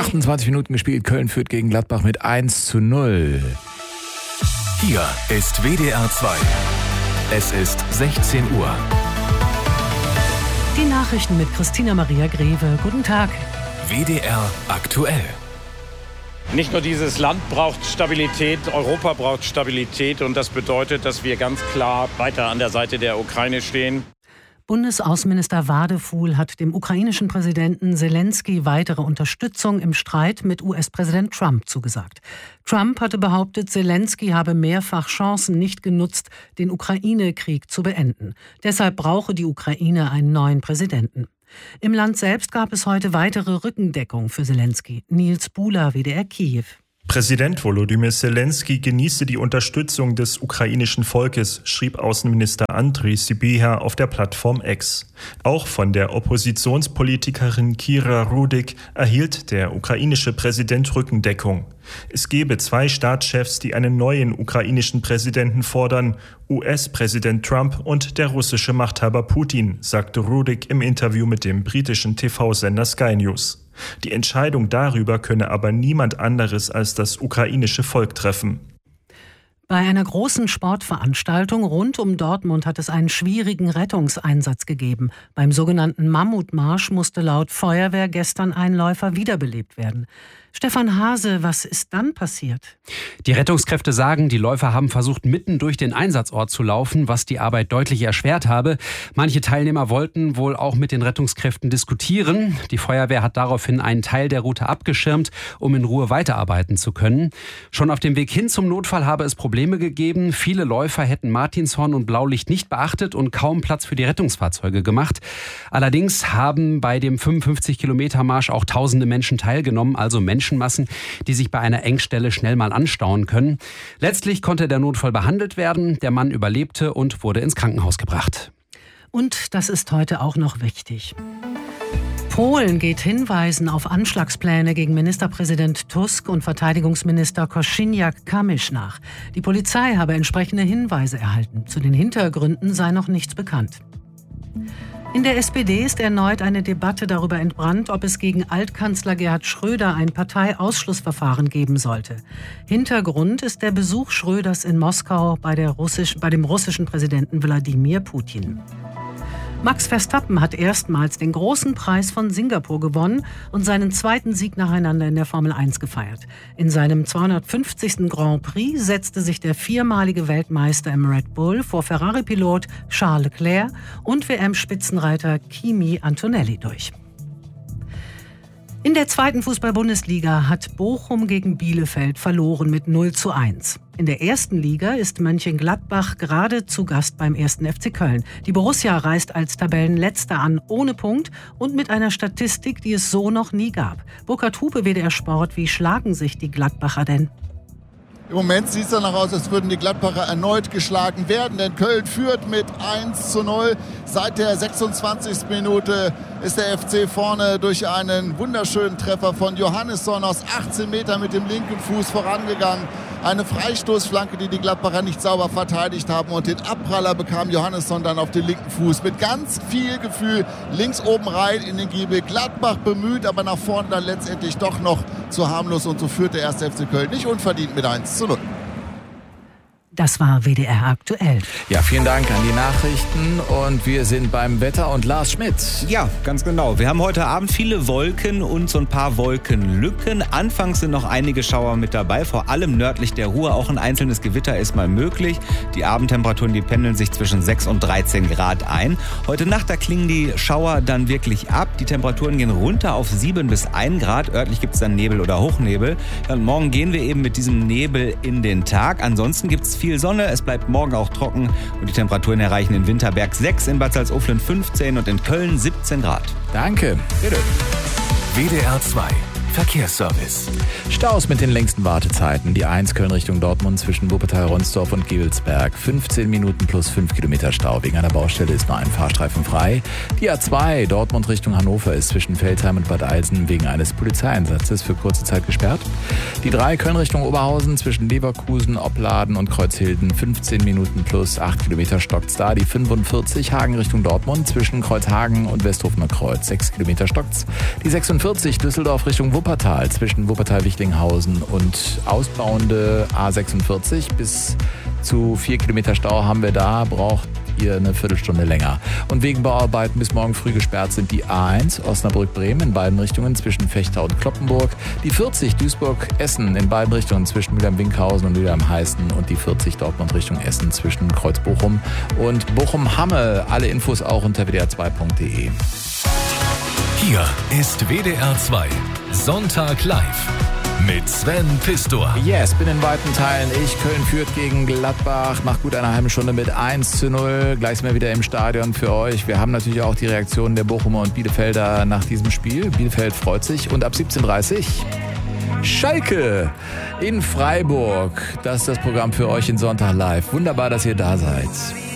28 Minuten gespielt. Köln führt gegen Gladbach mit 1:0. Hier ist WDR 2. Es ist 16 Uhr. Die Nachrichten mit Christina Maria Greve. Guten Tag. WDR aktuell. Nicht nur dieses Land braucht Stabilität, Europa braucht Stabilität und das bedeutet, dass wir ganz klar weiter an der Seite der Ukraine stehen. Bundesaußenminister Wadefuhl hat dem ukrainischen Präsidenten Selenskyj weitere Unterstützung im Streit mit US-Präsident Trump zugesagt. Trump hatte behauptet, Selenskyj habe mehrfach Chancen nicht genutzt, den Ukraine-Krieg zu beenden. Deshalb brauche die Ukraine einen neuen Präsidenten. Im Land selbst gab es heute weitere Rückendeckung für Selenskyj. Nils Buhler, WDR Kiew. Präsident Volodymyr Selenskyj genieße die Unterstützung des ukrainischen Volkes, schrieb Außenminister Andriy Sybiha auf der Plattform X. Auch von der Oppositionspolitikerin Kira Rudik erhielt der ukrainische Präsident Rückendeckung. Es gebe 2 Staatschefs, die einen neuen ukrainischen Präsidenten fordern, US-Präsident Trump und der russische Machthaber Putin, sagte Rudik im Interview mit dem britischen TV-Sender Sky News. Die Entscheidung darüber könne aber niemand anderes als das ukrainische Volk treffen. Bei einer großen Sportveranstaltung rund um Dortmund hat es einen schwierigen Rettungseinsatz gegeben. Beim sogenannten Mammutmarsch musste laut Feuerwehr gestern ein Läufer wiederbelebt werden. Stefan Hase, was ist dann passiert? Die Rettungskräfte sagen, die Läufer haben versucht, mitten durch den Einsatzort zu laufen, was die Arbeit deutlich erschwert habe. Manche Teilnehmer wollten wohl auch mit den Rettungskräften diskutieren. Die Feuerwehr hat daraufhin einen Teil der Route abgeschirmt, um in Ruhe weiterarbeiten zu können. Schon auf dem Weg hin zum Notfall habe es Probleme gegeben. Viele Läufer hätten Martinshorn und Blaulicht nicht beachtet und kaum Platz für die Rettungsfahrzeuge gemacht. Allerdings haben bei dem 55-Kilometer-Marsch auch tausende Menschen teilgenommen, also Menschenmassen, die sich bei einer Engstelle schnell mal anstauen können. Letztlich konnte der Notfall behandelt werden. Der Mann überlebte und wurde ins Krankenhaus gebracht. Und das ist heute auch noch wichtig. Polen geht Hinweisen auf Anschlagspläne gegen Ministerpräsident Tusk und Verteidigungsminister Kosiniak-Kamysz nach. Die Polizei habe entsprechende Hinweise erhalten. Zu den Hintergründen sei noch nichts bekannt. In der SPD ist erneut eine Debatte darüber entbrannt, ob es gegen Altkanzler Gerhard Schröder ein Parteiausschlussverfahren geben sollte. Hintergrund ist der Besuch Schröders in Moskau bei dem russischen Präsidenten Wladimir Putin. Max Verstappen hat erstmals den großen Preis von Singapur gewonnen und seinen 2. Sieg nacheinander in der Formel 1 gefeiert. In seinem 250. Grand Prix setzte sich der 4-malige Weltmeister im Red Bull vor Ferrari-Pilot Charles Leclerc und WM-Spitzenreiter Kimi Antonelli durch. In der 2. Fußball-Bundesliga hat Bochum gegen Bielefeld verloren mit 0:1. In der 1. Liga ist Mönchengladbach gerade zu Gast beim 1. FC Köln. Die Borussia reist als Tabellenletzter an, ohne Punkt und mit einer Statistik, die es so noch nie gab. Burkhard Hupe, WDR Sport, wie schlagen sich die Gladbacher denn? Im Moment sieht es danach aus, als würden die Gladbacher erneut geschlagen werden, denn Köln führt mit 1:0. Seit der 26. Minute ist der FC vorne durch einen wunderschönen Treffer von Johannesson aus 18 Metern mit dem linken Fuß vorangegangen. Eine Freistoßflanke, die die Gladbacher nicht sauber verteidigt haben, und den Abpraller bekam Johannesson dann auf den linken Fuß. Mit ganz viel Gefühl links oben rein in den Giebel. Gladbach bemüht, aber nach vorne dann letztendlich doch noch zu harmlos, und so führt der 1. FC Köln nicht unverdient mit 1:0. Das war WDR aktuell. Ja, vielen Dank an die Nachrichten und wir sind beim Wetter und Lars Schmidt. Ja, ganz genau. Wir haben heute Abend viele Wolken und so ein paar Wolkenlücken. Anfangs sind noch einige Schauer mit dabei, vor allem nördlich der Ruhr. Auch ein einzelnes Gewitter ist mal möglich. Die Abendtemperaturen, die pendeln sich zwischen 6 und 13 Grad ein. Heute Nacht, da klingen die Schauer dann wirklich ab. Die Temperaturen gehen runter auf 7 bis 1 Grad. Örtlich gibt es dann Nebel oder Hochnebel. Und morgen gehen wir eben mit diesem Nebel in den Tag. Ansonsten gibt es viel Sonne, es bleibt morgen auch trocken und die Temperaturen erreichen in Winterberg 6, in Bad Salzuflen 15 und in Köln 17 Grad. Danke. Bitte. WDR 2 Verkehrsservice. Staus mit den längsten Wartezeiten. Die 1 Köln Richtung Dortmund zwischen Wuppertal-Ronsdorf und Gevelsberg. 15 Minuten plus 5 Kilometer Stau. Wegen einer Baustelle ist nur ein Fahrstreifen frei. Die A2 Dortmund Richtung Hannover ist zwischen Veltheim und Bad Eilsen wegen eines Polizeieinsatzes für kurze Zeit gesperrt. Die 3 Köln Richtung Oberhausen zwischen Leverkusen, Opladen und Kreuzhilden. 15 Minuten plus 8 Kilometer stockt's da. Die 45 Hagen Richtung Dortmund zwischen Kreuzhagen und Westhofener Kreuz. 6 Kilometer stockt's. Die 46 Düsseldorf Richtung Wuppertal Wuppertal zwischen Wuppertal-Wichlinghausen und ausbauende A46 bis zu 4 Kilometer Stau haben wir da, braucht ihr eine Viertelstunde länger. Und wegen Bauarbeiten bis morgen früh gesperrt sind die A1 Osnabrück-Bremen in beiden Richtungen zwischen Fechtau und Kloppenburg, die 40 Duisburg-Essen in beiden Richtungen zwischen Mülheim-Winkhausen und Mülheim-Heißen und die 40 Dortmund Richtung Essen zwischen Kreuz-Bochum und Bochum-Hamme. Alle Infos auch unter wdr2.de. Hier ist WDR 2 Sonntag live mit Sven Pistor. Yes, bin in weiten Teilen ich. Köln führt gegen Gladbach nach gut einer halben Stunde mit 1:0. Gleich sind wir wieder im Stadion für euch. Wir haben natürlich auch die Reaktionen der Bochumer und Bielefelder nach diesem Spiel. Bielefeld freut sich. Und ab 17:30 Uhr Schalke in Freiburg. Das ist das Programm für euch in Sonntag live. Wunderbar, dass ihr da seid.